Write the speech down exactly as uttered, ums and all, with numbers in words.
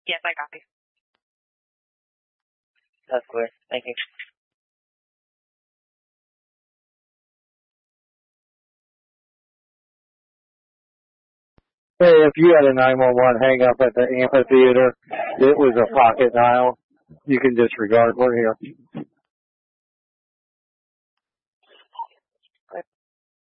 Yes, I copy. That's clear. Thank you. Hey, if you had a nine one one hang up at the amphitheater, it was a pocket dial. You can disregard. We're here.